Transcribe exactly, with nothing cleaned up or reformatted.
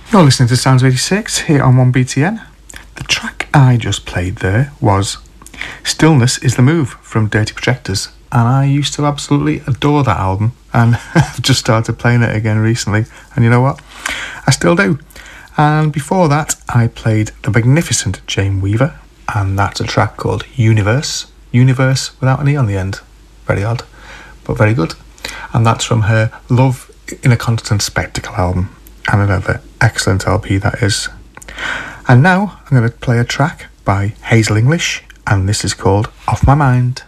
You're listening to Sounds of eighty-six here on one B T N. The track I just played there was Stillness is the Move from Dirty Projectors, and I used to absolutely adore that album, and I've just started playing it again recently, and you know what? I still do. And before that, I played the magnificent Jane Weaver, and that's a track called Universe. Universe without an E on the end. Very odd, but very good. And that's from her Love in a Constant Spectacle album. And another excellent L P that is. And now I'm going to play a track by Hazel English, and this is called Off My Mind.